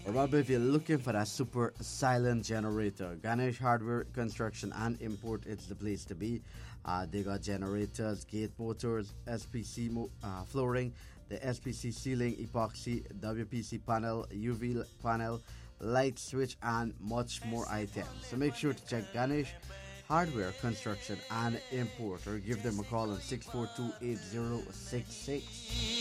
Or maybe if you're looking for that super silent generator, Ganesh Hardware Construction and Import, it's the place to be. They got generators, gate motors, SPC flooring, the SPC ceiling, epoxy, WPC panel, UV panel, light switch, and much more items. So make sure to check Ganesh Hardware Construction and Import, or give them a call on 642 8066.